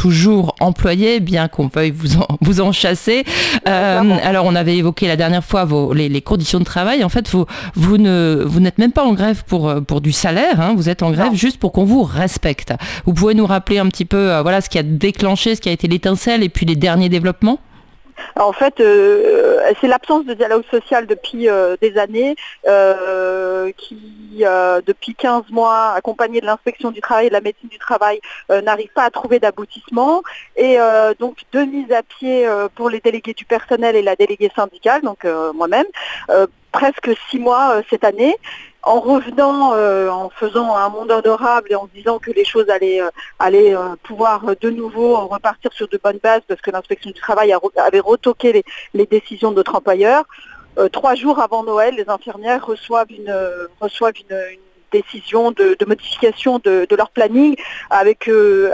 toujours employés, bien qu'on veuille vous en chasser. Alors, on avait évoqué la dernière fois les conditions de travail. En fait, vous n'êtes même pas en grève pour du salaire, hein. Vous êtes en grève juste pour qu'on vous respecte. Vous pouvez nous rappeler un petit peu ce qui a déclenché, ce qui a été l'étincelle et puis les derniers développements ? En fait, c'est l'absence de dialogue social depuis des années qui, depuis 15 mois, accompagné de l'inspection du travail et de la médecine du travail, n'arrive pas à trouver d'aboutissement. Et donc, de mise à pied pour les délégués du personnel et la déléguée syndicale, donc moi-même, presque 6 mois cette année. En revenant, en faisant un monde honorable et en se disant que les choses allaient pouvoir de nouveau repartir sur de bonnes bases parce que l'inspection du travail avait retoqué les décisions de notre employeur. 3 jours avant Noël, les infirmières reçoivent une décision de modification de leur planning avec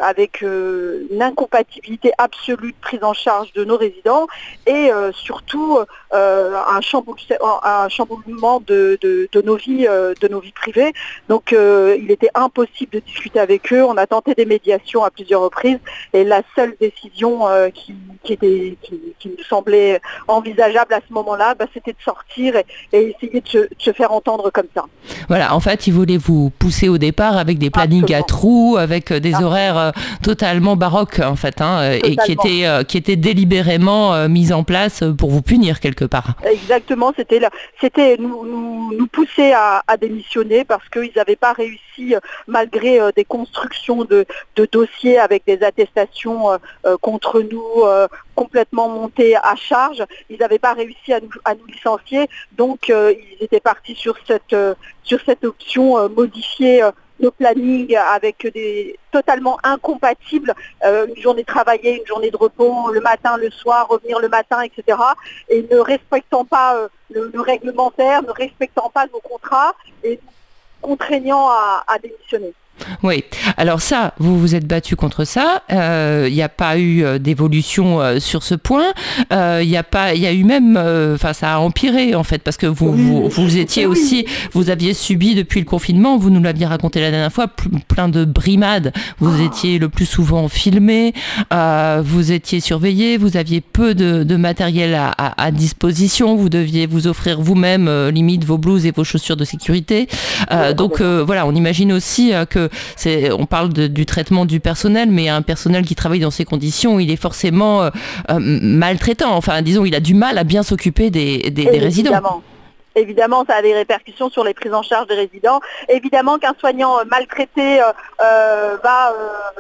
une incompatibilité absolue de prise en charge de nos résidents et surtout un chamboulement de nos vies privées. Donc il était impossible de discuter avec eux. On a tenté des médiations à plusieurs reprises et la seule décision qui nous semblait envisageable à ce moment-là, c'était de sortir et essayer de se faire entendre comme ça. Voilà, en fait, ils voulaient vous pousser au départ avec des plannings à trous, avec des horaires totalement baroques, en fait, et qui étaient délibérément mis en place pour vous punir quelque part. Exactement, c'était nous pousser à démissionner parce qu'ils n'avaient pas réussi, malgré des constructions de dossiers avec des attestations contre nous complètement montées à charge, ils n'avaient pas réussi à nous licencier, donc ils étaient partis sur cette option, modifier nos plannings avec des totalement incompatibles, une journée travaillée, une journée de repos, le matin, le soir, revenir le matin, etc. Et ne respectant pas le réglementaire, ne respectant pas nos contrats et contraignant à démissionner. Oui, alors ça, vous vous êtes battu contre ça. Il n'y a pas eu d'évolution sur ce point. Il y a eu même, ça a empiré en fait, parce que vous étiez aussi, vous aviez subi depuis le confinement. Vous nous l'aviez raconté la dernière fois, plein de brimades. Vous étiez le plus souvent filmé, vous étiez surveillé, vous aviez peu de matériel à disposition. Vous deviez vous offrir vous-même limite vos blouses et vos chaussures de sécurité. Donc voilà, on imagine aussi que on parle du traitement du personnel, mais un personnel qui travaille dans ces conditions, il est forcément maltraitant. Enfin, disons, il a du mal à bien s'occuper des résidents. Évidemment, ça a des répercussions sur les prises en charge des résidents. Évidemment qu'un soignant maltraité va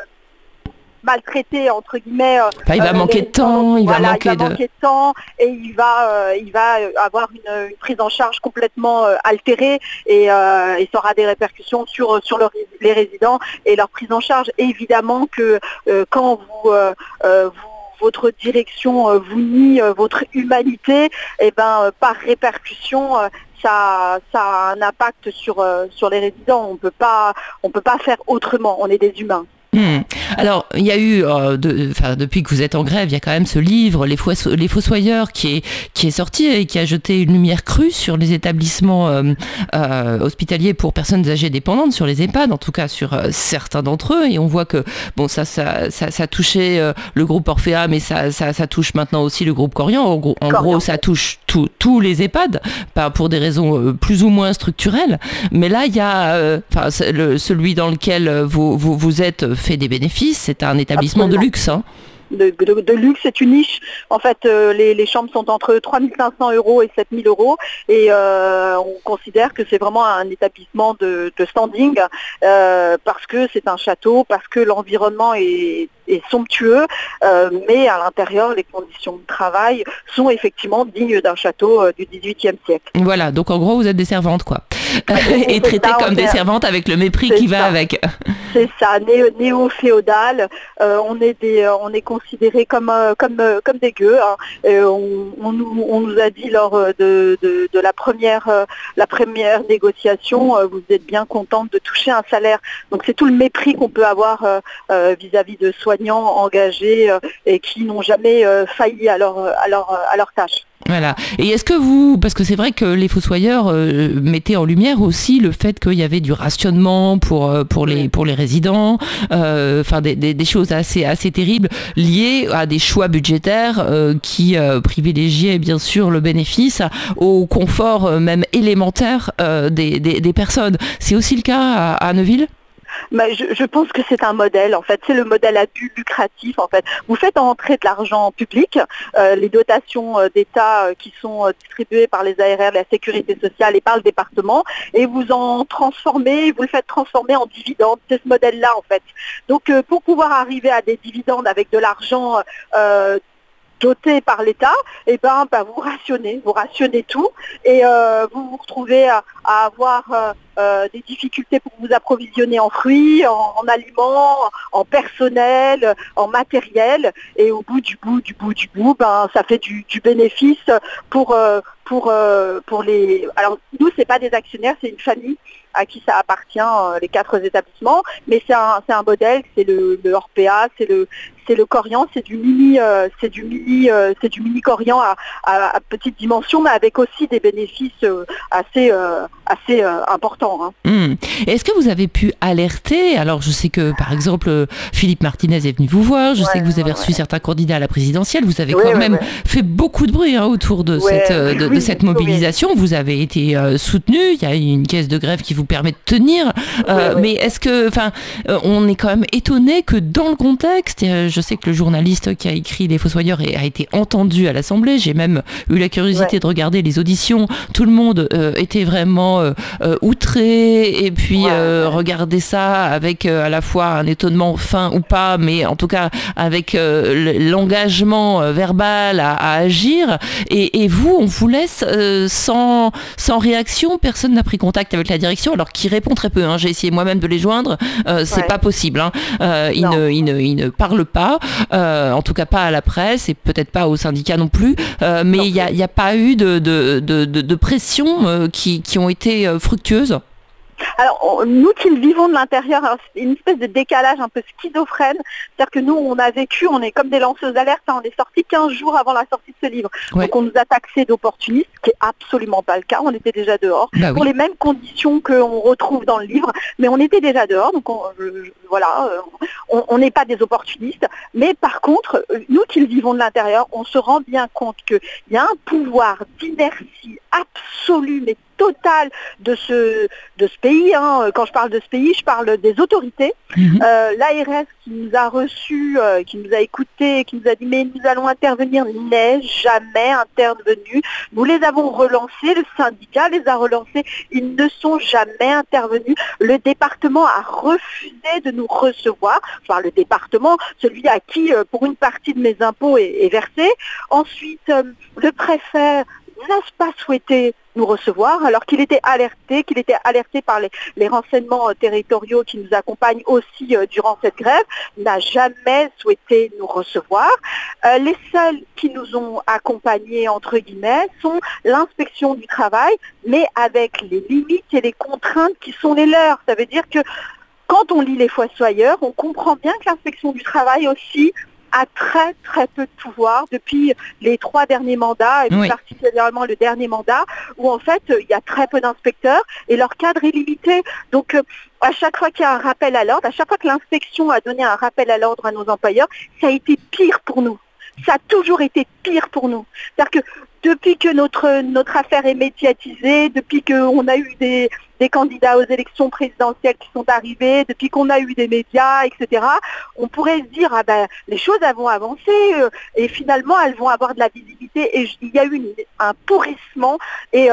maltraité entre guillemets. Il va manquer de temps, il va manquer de temps et il va avoir une prise en charge complètement altérée et ça aura des répercussions sur les résidents et leur prise en charge. Et évidemment que quand votre direction vous nie votre humanité, par répercussion, ça a un impact sur les résidents. On peut pas faire autrement. On est des humains. Alors, il y a eu, depuis que vous êtes en grève, il y a quand même ce livre, Les Fossoyeurs, qui est sorti et qui a jeté une lumière crue sur les établissements hospitaliers pour personnes âgées dépendantes, sur les EHPAD, en tout cas sur certains d'entre eux. Et on voit que ça touchait le groupe Orphéa, mais ça touche maintenant aussi le groupe Corian. En gros, ça touche tous les EHPAD, pas pour des raisons plus ou moins structurelles. Mais là, il y a celui dans lequel vous êtes fait des bénéfices, c'est un établissement de luxe. De luxe, c'est une niche. En fait, les chambres sont entre 3 500 € et 7 000 € et on considère que c'est vraiment un établissement de standing parce que c'est un château, parce que l'environnement est somptueux, mais à l'intérieur, les conditions de travail sont effectivement dignes d'un château du XVIIIe siècle. Voilà, donc en gros, vous êtes des servantes, quoi. Et traitées comme des servantes avec le mépris qui va avec. C'est ça, néo-féodal. On est considérés comme des gueux. Hein. On nous a dit lors de la première négociation, vous êtes bien contente de toucher un salaire. Donc c'est tout le mépris qu'on peut avoir vis-à-vis de soignants engagés et qui n'ont jamais failli à leur tâche. Voilà. Et est-ce que vous, parce que c'est vrai que les Fossoyeurs mettaient en lumière aussi le fait qu'il y avait du rationnement pour les résidents, enfin des choses assez terribles liées à des choix budgétaires qui privilégiaient bien sûr le bénéfice au confort même élémentaire des personnes. C'est aussi le cas à Neuville ? Mais je pense que c'est un modèle, en fait. C'est le modèle à but lucratif, en fait. Vous faites entrer de l'argent public, les dotations d'État qui sont distribuées par les ARR, la Sécurité sociale et par le département, et vous le faites transformer en dividendes. C'est ce modèle-là, en fait. Donc, pour pouvoir arriver à des dividendes avec de l'argent doté par l'État, et vous rationnez tout, et vous vous retrouvez à avoir des difficultés pour vous approvisionner en fruits, en aliments, en personnel, en matériel, et au bout du bout, ça fait du bénéfice pour les. Alors nous, c'est pas des actionnaires, c'est une famille à qui ça appartient, les 4 établissements, mais c'est un modèle, c'est le Orpea, c'est le Corian, c'est du mini Corian à petite dimension, mais avec aussi des bénéfices assez importants. Hein. Est-ce que vous avez pu alerter? Alors je sais que par exemple Philippe Martinez est venu vous voir, je sais que vous avez reçu certains candidats à la présidentielle, vous avez quand même fait beaucoup de bruit autour de cette mobilisation, vous avez été soutenu, il y a une caisse de grève qui vous permet de tenir, mais est-ce que, on est quand même étonné que dans le contexte, je sais que le journaliste qui a écrit Les Fossoyeurs a été entendu à l'Assemblée, j'ai même eu la curiosité de regarder les auditions, tout le monde était vraiment outré, et puis regarder ça avec à la fois un étonnement fin ou pas, mais en tout cas avec l'engagement verbal à agir, et vous, on vous laisse sans réaction, personne n'a pris contact avec la direction, alors qu'ils répond très peu, j'ai essayé moi-même de les joindre, c'est pas possible, ils ne parlent pas, en tout cas pas à la presse, et peut-être pas aux syndicats non plus, mais il n'y a pas eu de pression qui ont été fructueuses. Alors, nous qui le vivons de l'intérieur, c'est une espèce de décalage un peu schizophrène. C'est-à-dire que nous, on est comme des lanceuses d'alerte. On est sortis 15 jours avant la sortie de ce livre. Ouais. Donc, on nous a taxé d'opportunistes, ce qui n'est absolument pas le cas. On était déjà dehors, pour les mêmes conditions qu'on retrouve dans le livre. Mais on était déjà dehors, donc on n'est pas des opportunistes. Mais par contre, nous qui le vivons de l'intérieur, on se rend bien compte qu'il y a un pouvoir d'inertie absolue, mais total de ce pays. Quand je parle de ce pays, je parle des autorités. L'ARS qui nous a reçus, qui nous a écoutés, qui nous a dit mais nous allons intervenir, n'est jamais intervenu. Nous les avons relancés, le syndicat les a relancés, ils ne sont jamais intervenus. Le département a refusé de nous recevoir. Enfin, le département, celui à qui pour une partie de mes impôts est versé. Ensuite, le préfet n'a pas souhaité nous recevoir, alors qu'il était alerté par les renseignements territoriaux qui nous accompagnent aussi durant cette grève, n'a jamais souhaité nous recevoir. Les seuls qui nous ont accompagnés, entre guillemets, sont l'inspection du travail, mais avec les limites et les contraintes qui sont les leurs. Ça veut dire que quand on lit Les Fossoyeurs, on comprend bien que l'inspection du travail aussi a très très peu de pouvoir depuis les 3 derniers mandats, et plus particulièrement le dernier mandat, où en fait il y a très peu d'inspecteurs et leur cadre est limité. Donc à chaque fois qu'il y a un rappel à l'ordre, à chaque fois que l'inspection a donné un rappel à l'ordre à nos employeurs, ça a été pire pour nous. Ça a toujours été pire pour nous. C'est-à-dire que depuis que notre affaire est médiatisée, depuis qu'on a eu des candidats aux élections présidentielles qui sont arrivés, depuis qu'on a eu des médias, etc., on pourrait se dire, les choses vont avancer et finalement elles vont avoir de la visibilité. Et il y a eu un pourrissement et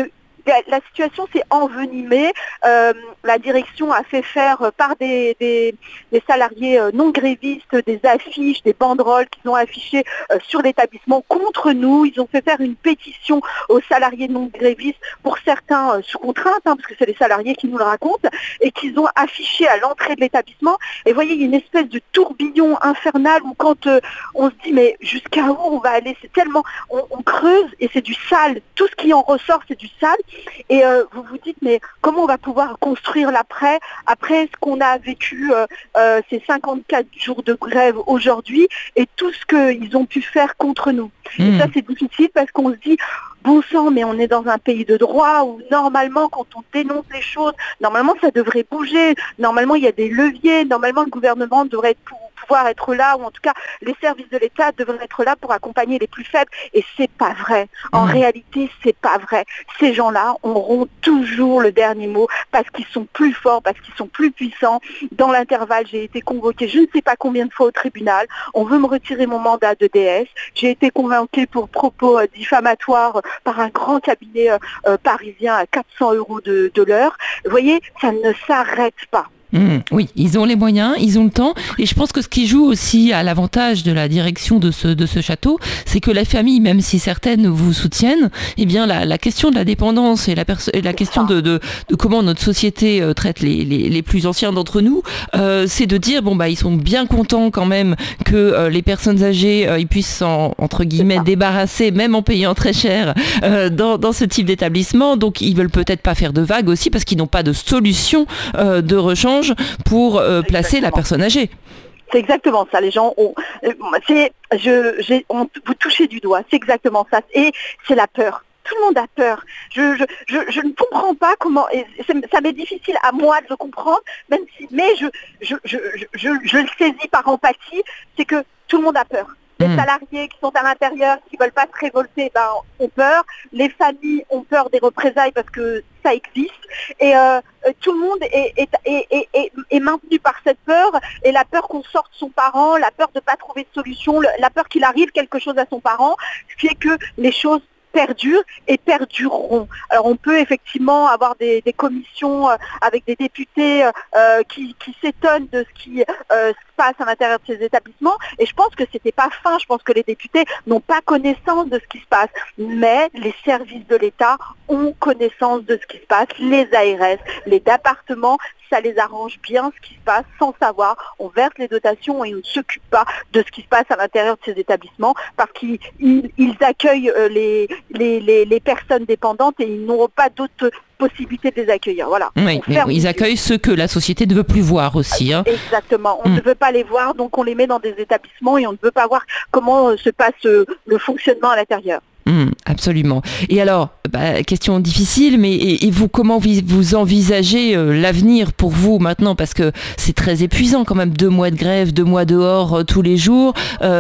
la situation s'est envenimée. La direction a fait faire par des salariés non grévistes des affiches, des banderoles qu'ils ont affichées sur l'établissement contre nous. Ils ont fait faire une pétition aux salariés non grévistes, pour certains sous contrainte, parce que c'est les salariés qui nous le racontent, et qu'ils ont affiché à l'entrée de l'établissement. Et vous voyez, il y a une espèce de tourbillon infernal où quand on se dit mais jusqu'à où on va aller, c'est tellement, on creuse et c'est du sale. Tout ce qui en ressort, c'est du sale. Et vous vous dites, mais comment on va pouvoir construire après ce qu'on a vécu ces 54 jours de grève aujourd'hui et tout ce qu'ils ont pu faire contre nous. Et ça, c'est difficile parce qu'on se dit, bon sang, mais on est dans un pays de droit où normalement, quand on dénonce les choses, normalement, ça devrait bouger. Normalement, il y a des leviers. Normalement, le gouvernement devrait pouvoir être là, ou en tout cas, les services de l'État devraient être là pour accompagner les plus faibles. Et c'est pas vrai. En réalité, c'est pas vrai. Ces gens-là auront toujours le dernier mot parce qu'ils sont plus forts, parce qu'ils sont plus puissants. Dans l'intervalle, j'ai été convoquée je ne sais pas combien de fois au tribunal. On veut me retirer mon mandat de DS. J'ai été convoquée pour propos diffamatoires par un grand cabinet parisien à 400 € de l'heure. Vous voyez, ça ne s'arrête pas. Oui, ils ont les moyens, ils ont le temps, et je pense que ce qui joue aussi à l'avantage de la direction de ce château, c'est que la famille, même si certaines vous soutiennent, eh bien la question de la dépendance et la question de comment notre société traite les plus anciens d'entre nous, c'est de dire ils sont bien contents quand même que les personnes âgées ils puissent entre guillemets débarrasser, même en payant très cher, dans ce type d'établissement. Donc ils veulent peut-être pas faire de vagues aussi parce qu'ils n'ont pas de solution de rechange pour placer la personne âgée. C'est exactement ça. Les gens ont, vous touchez du doigt. C'est exactement ça. Et c'est la peur. Tout le monde a peur. Je ne comprends pas comment. Et ça m'est difficile à moi de le comprendre, mais je le saisis par empathie. C'est que tout le monde a peur. Les salariés qui sont à l'intérieur, qui ne veulent pas se révolter, ont peur. Les familles ont peur des représailles parce que ça existe. Et tout le monde est maintenu par cette peur. Et la peur qu'on sorte son parent, la peur de ne pas trouver de solution, la peur qu'il arrive quelque chose à son parent, fait que les choses perdurent et perdureront. Alors on peut effectivement avoir des commissions avec des députés qui s'étonnent de ce qui se passe à l'intérieur de ces établissements, et je pense que c'était pas fin, je pense que les députés n'ont pas connaissance de ce qui se passe, mais les services de l'État ont connaissance de ce qui se passe, les ARS, les départements, ça les arrange bien ce qui se passe sans savoir. On verse les dotations et on ne s'occupe pas de ce qui se passe à l'intérieur de ces établissements parce qu'ils accueillent les personnes dépendantes et ils n'auront pas d'autres possibilité de les accueillir. Voilà. Oui, ils accueillent ceux que la société ne veut plus voir aussi. Exactement. On ne veut pas les voir, donc on les met dans des établissements et on ne veut pas voir comment se passe le fonctionnement à l'intérieur. Absolument. Et alors, question difficile, mais et vous, comment vous envisagez l'avenir pour vous maintenant, parce que c'est très épuisant quand même, 2 mois de grève, 2 mois dehors tous les jours.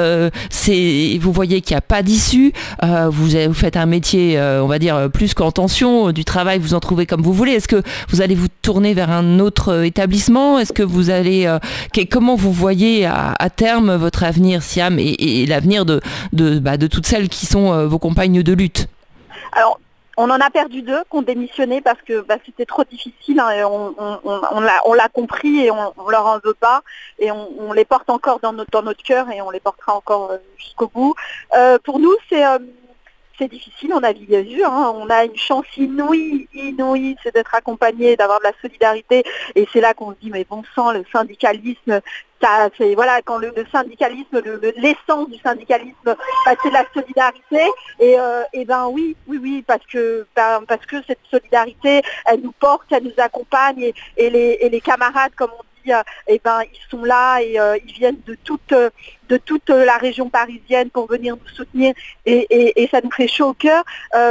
Vous voyez qu'il n'y a pas d'issue. Vous faites un métier, on va dire, plus qu'en tension, du travail, vous en trouvez comme vous voulez. Est-ce que vous allez vous tourner vers un autre établissement ? Est-ce que vous allez... comment vous voyez à terme votre avenir, Siam, et l'avenir de toutes celles qui sont vos compagnes de lutte? Alors, on en a perdu 2 qui ont démissionné parce que c'était trop difficile, et on l'a compris et on leur en veut pas, et on les porte encore dans notre cœur et on les portera encore jusqu'au bout. Pour nous, c'est difficile, on a vu, on a une chance inouïe, c'est d'être accompagné, d'avoir de la solidarité, et c'est là qu'on se dit, mais bon sang, le syndicalisme, quand le syndicalisme, l'essence du syndicalisme, c'est la solidarité, et oui, parce que cette solidarité, elle nous porte, elle nous accompagne, et les camarades, comme on dit, ils sont là et ils viennent de toute la région parisienne pour venir nous soutenir, et ça nous fait chaud au cœur.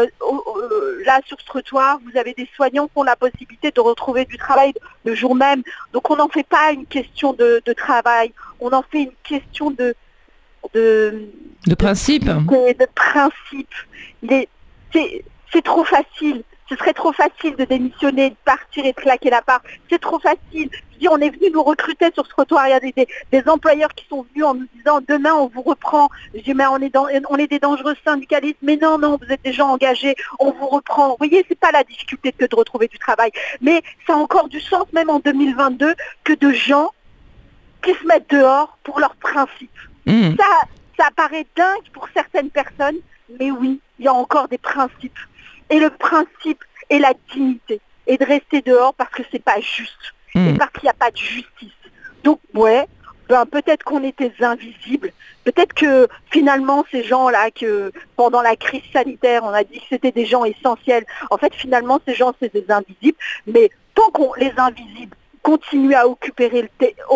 Là, sur ce trottoir, vous avez des soignants qui ont la possibilité de retrouver du travail le jour même. Donc on n'en fait pas une question de travail, on en fait une question de principe. De principe. C'est trop facile. Ce serait trop facile de démissionner, de partir et de claquer la part. C'est trop facile. Je dis, on est venu nous recruter sur ce trottoir. Il y a des employeurs qui sont venus en nous disant, demain on vous reprend. Je dis, mais on est des dangereux syndicalistes. Mais non, vous êtes des gens engagés, on vous reprend. Vous voyez, c'est pas la difficulté que de retrouver du travail. Mais ça a encore du sens, même en 2022, que de gens qui se mettent dehors pour leurs principes. Ça paraît dingue pour certaines personnes, mais oui, il y a encore des principes. Et le principe est la dignité, et de rester dehors parce que c'est pas juste, et parce qu'il n'y a pas de justice. Donc peut-être qu'on était invisibles. Peut-être que finalement ces gens-là, que pendant la crise sanitaire, on a dit que c'était des gens essentiels. En fait, finalement, ces gens, c'est des invisibles. Mais tant qu'on les invisibles continuent à occuper le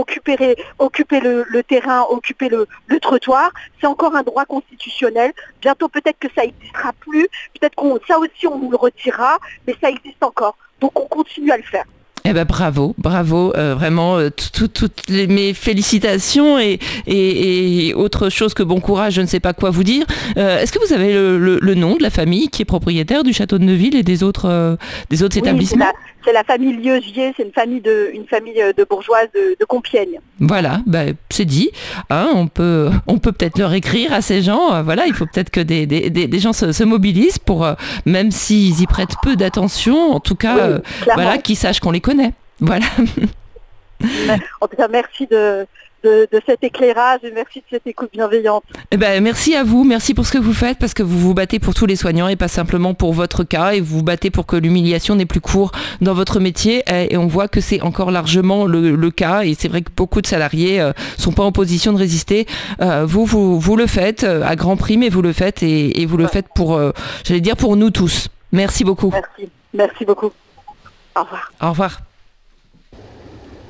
terrain, occuper le trottoir, c'est encore un droit constitutionnel. Bientôt, peut-être que ça n'existera plus. Peut-être ça aussi, on nous le retirera, mais ça existe encore. Donc, on continue à le faire. Eh ben bravo, vraiment toutes mes félicitations et autre chose que bon courage, je ne sais pas quoi vous dire. Est-ce que vous avez le nom de la famille qui est propriétaire du château de Neuville et des autres établissements ? C'est la famille Lieugier, c'est une famille de bourgeoises de Compiègne. Voilà, c'est dit. Hein, on peut peut-être leur écrire à ces gens. Voilà, il faut peut-être que des gens se mobilisent pour, même s'ils y prêtent peu d'attention, en tout cas, voilà, qu'ils sachent qu'on les connaît. Voilà. En tout cas, merci de cet éclairage et merci de cette écoute bienveillante. Merci à vous, merci pour ce que vous faites, parce que vous vous battez pour tous les soignants et pas simplement pour votre cas, et vous vous battez pour que l'humiliation n'ait plus cours dans votre métier, et on voit que c'est encore largement le cas, et c'est vrai que beaucoup de salariés sont pas en position de résister. Vous le faites à grand prix, mais vous le faites, et vous le faites pour, j'allais dire, pour nous tous. Merci beaucoup. Merci beaucoup. Au revoir. Au revoir.